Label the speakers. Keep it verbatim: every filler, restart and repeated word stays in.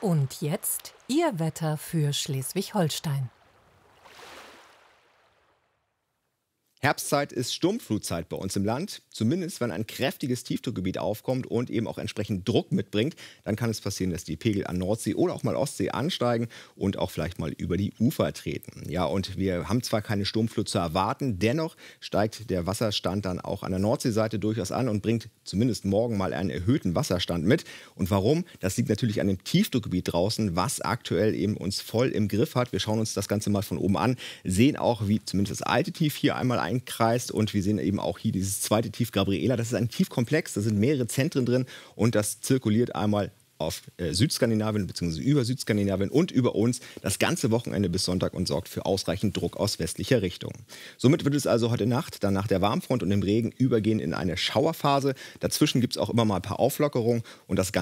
Speaker 1: Und jetzt Ihr Wetter für Schleswig-Holstein.
Speaker 2: Herbstzeit ist Sturmflutzeit bei uns im Land. Zumindest wenn ein kräftiges Tiefdruckgebiet aufkommt und eben auch entsprechend Druck mitbringt, dann kann es passieren, dass die Pegel an Nordsee oder auch mal Ostsee ansteigen und auch vielleicht mal über die Ufer treten. Ja, und wir haben zwar keine Sturmflut zu erwarten, dennoch steigt der Wasserstand dann auch an der Nordseeseite durchaus an und bringt zumindest morgen mal einen erhöhten Wasserstand mit. Und warum? Das liegt natürlich an dem Tiefdruckgebiet draußen, was aktuell eben uns voll im Griff hat. Wir schauen uns das Ganze mal von oben an, sehen auch, wie zumindest das alte Tief hier einmal ein einkreist und wir sehen eben auch hier dieses zweite Tief Gabriela. Das ist ein Tiefkomplex, da sind mehrere Zentren drin und das zirkuliert einmal auf äh, Südskandinavien bzw. über Südskandinavien und über uns das ganze Wochenende bis Sonntag und sorgt für ausreichend Druck aus westlicher Richtung. Somit wird es also heute Nacht dann nach der Warmfront und dem Regen übergehen in eine Schauerphase. Dazwischen gibt es auch immer mal ein paar Auflockerungen und das Ganze